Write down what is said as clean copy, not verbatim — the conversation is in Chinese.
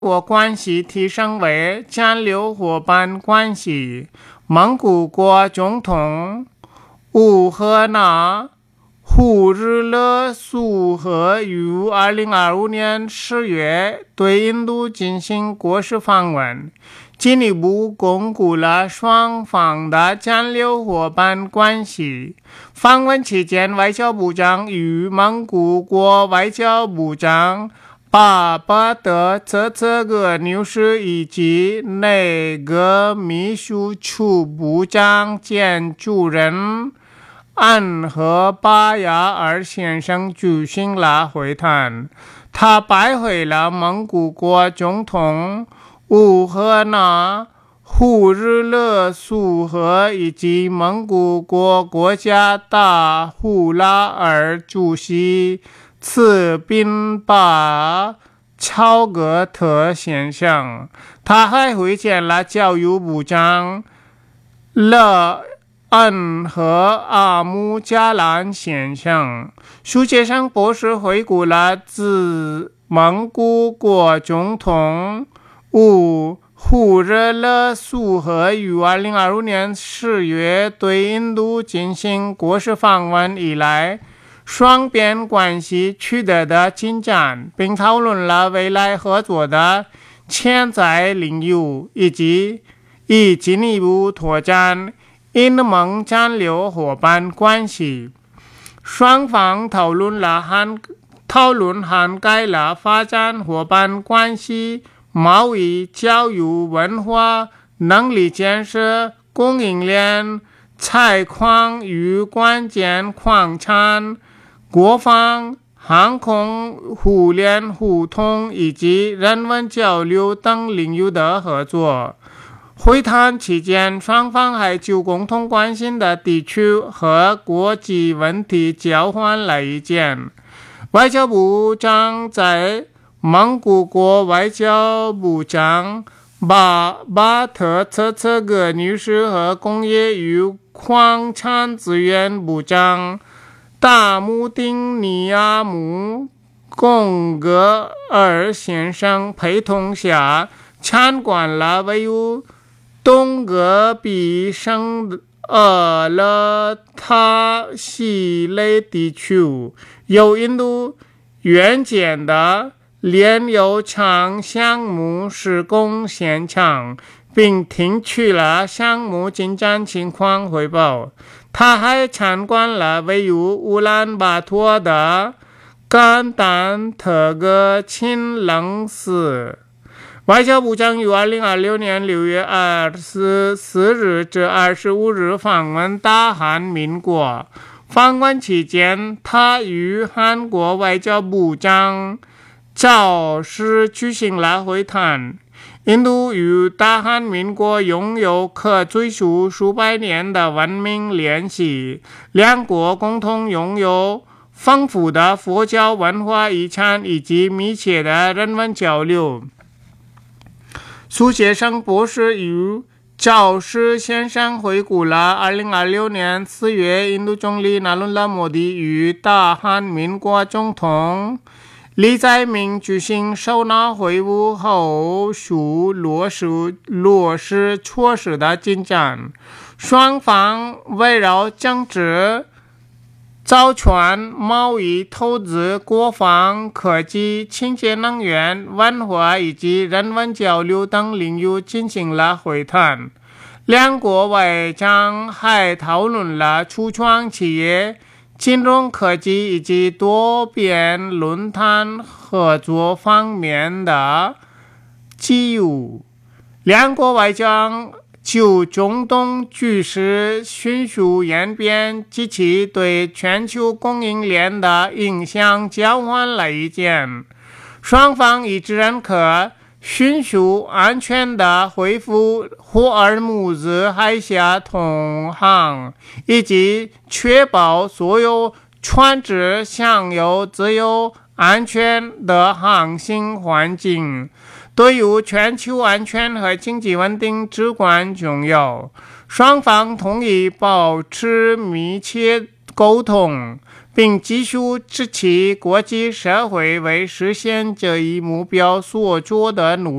国关系提升为战略伙伴关系。蒙古国总统乌赫纳呼日勒苏赫于2025年10月对印度进行国事访问，进一步巩固了双方的战略伙伴关系。访问期间，外交部长与蒙古国外交部长巴巴德这个女士以及内阁秘书处部长兼主任安和巴雅尔先生举行了会谈。他拜会了蒙古国总统乌赫纳呼日勒苏赫以及蒙古国国家大呼拉尔主席次宾巴乔格特先生。他还会见了教育部长勒恩和阿姆加兰先生。书接上博士回顾了自蒙古国总统乌呼日勒苏赫于2025年10月对印度进行国事访问以来，双边关系取得的进展，并讨论了未来合作的潜在领域，以进一步拓展印蒙战略伙伴关系。双方讨论涵盖了发展伙伴关系、贸易、教育、文化、能力建设、供应链、采矿与关键矿产、国防、航空、互联互通以及人文交流等领域的合作。会谈期间，双方还就共同关心的地区和国际问题交换了意见。外交部长在蒙古国外交部长巴特这个女士和工业与矿产资源部长大姆丁尼亚姆贡格尔先生陪同下，参观了位于东戈壁省勒塔西类地区由印度援建的炼油厂项目施工现场，并听取了项目进展情况汇报。他还参观了位于乌兰巴托的甘丹特格钦楞寺。外交部长于2026年6月24日至25日访问大韩民国。访问期间，他与韩国外交部长赵氏举行了会谈。印度与大韩民国拥有可追溯数百年的文明联系，两国共同拥有丰富的佛教文化遗产以及密切的人文交流。苏杰生博士与赵氏先生回顾了2026年4月印度总理纳伦拉莫迪与大韩民国总统李在明举行首脑会晤后续落实措施的进展。双方围绕政治、造船、贸易、投资、国防、科技、清洁能源、文化以及人文交流等领域进行了会谈。两国外长还讨论了初创企业、金融科技以及多边论坛合作方面的机遇。两国外长就中东局势迅速演变及其对全球供应链的影响交换了意见。双方一致认可迅速安全地恢复霍尔木兹海峡通航，以及确保所有船只享有自由安全的航行环境，对于全球安全和经济稳定至关重要。双方同意保持密切沟通， 并继续支持国际社会为实现这一目标所做的努力。